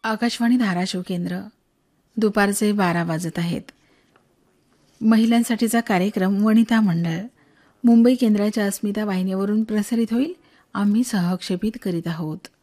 आकाशवाणी धाराशिव केंद्र. दुपारचे 12 वाजत आहेत. महिलांसाठीचा कार्यक्रम वनिता मंडळ मुंबई केंद्राच्या अस्मिता वाहिनीवरून प्रसारित होईल. आम्ही सहक्षेपित करीत आहोत.